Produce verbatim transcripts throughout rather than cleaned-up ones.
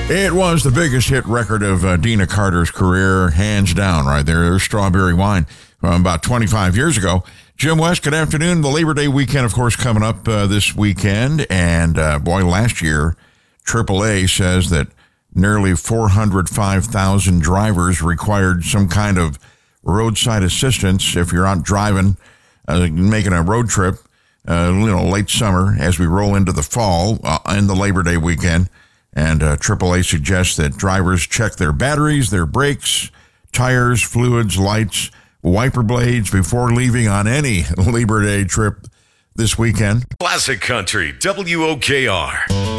It was the biggest hit record of uh, Dina Carter's career, hands down, right there. There's Strawberry Wine from about twenty-five years ago. Jim West, good afternoon. The Labor Day weekend, of course, coming up uh, this weekend. And, uh, boy, last year, triple A says that nearly four hundred five thousand drivers required some kind of roadside assistance if you're out driving, uh, making a road trip, uh, you know, late summer as we roll into the fall uh, and the Labor Day weekend. And uh, triple A suggests that drivers check their batteries, their brakes, tires, fluids, lights, wiper blades before leaving on any Labor Day trip this weekend. Classic Country W O K R.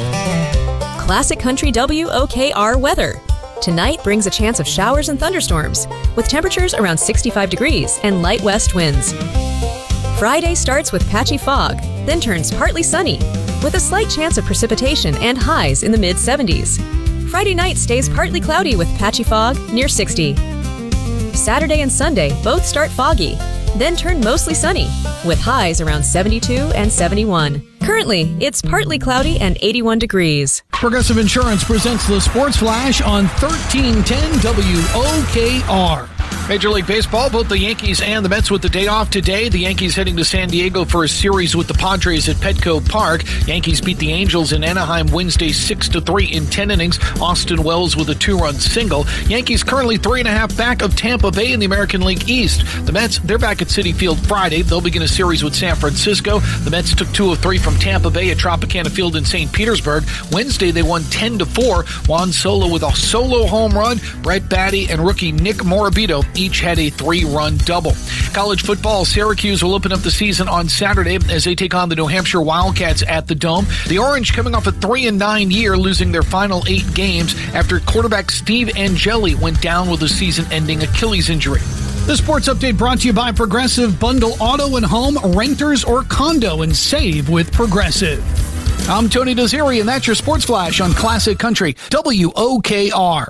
Classic Country W O K R weather. Tonight brings a chance of showers and thunderstorms, with temperatures around sixty-five degrees and light west winds. Friday starts with patchy fog, then turns partly sunny, with a slight chance of precipitation and highs in the mid seventies. Friday night stays partly cloudy with patchy fog near sixty. Saturday and Sunday both start foggy, then turn mostly sunny, with highs around seventy-two and seventy-one. Currently, it's partly cloudy and eighty-one degrees. Progressive Insurance presents the Sports Flash on thirteen ten W O K R. Major League Baseball, both the Yankees and the Mets with the day off today. The Yankees heading to San Diego for a series with the Padres at Petco Park. Yankees beat the Angels in Anaheim Wednesday six to three in ten innings. Austin Wells with a two-run single. Yankees currently three and a half back of Tampa Bay in the American League East. The Mets, they're back at Citi Field Friday. They'll begin a series with San Francisco. The Mets took two of three from Tampa Bay at Tropicana Field in Saint Petersburg. Wednesday, they won ten to four. Juan Soto with a solo home run. Brett Baty and rookie Nick Morabito each had a three-run double. College football, Syracuse will open up the season on Saturday as they take on the New Hampshire Wildcats at the Dome. The Orange coming off a three and nine year, losing their final eight games after quarterback Steve Angeli went down with a season-ending Achilles injury. The Sports Update brought to you by Progressive. Bundle auto and home, renters or condo, and save with Progressive. I'm Tony Dozeri, and that's your Sports Flash on Classic Country W O K R.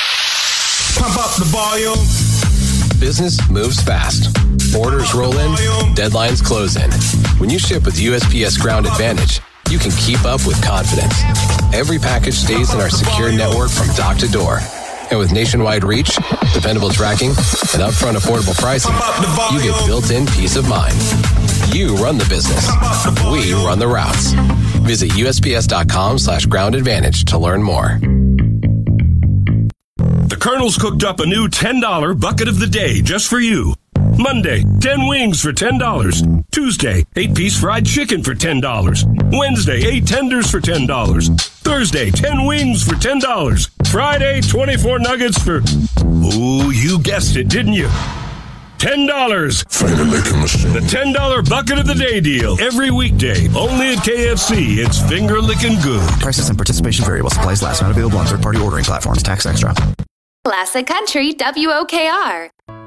Pump up the volume. Business moves fast. Orders roll in, deadlines close in. When you ship with U S P S Ground Advantage, you can keep up with confidence. Every package stays in our secure network from dock to door. And with nationwide reach, dependable tracking, and upfront affordable pricing, you get built-in peace of mind. You run the business. We run the routes. Visit U S P S dot com slash ground advantage to learn more. The Colonel's cooked up a new ten dollar bucket of the day just for you. Monday, ten wings for ten dollars. Tuesday, eight piece fried chicken for ten dollars. Wednesday, eight tenders for ten dollars. Thursday, ten wings for ten dollars. Friday, twenty-four nuggets for... Ooh, you guessed it, didn't you? ten dollars. Finger licking machine. The ten dollar bucket of the day deal. Every weekday, only at K F C. It's finger licking good. Prices and participation vary while supplies last. Not available on third-party ordering platforms. Tax extra. Classic Country W O K R.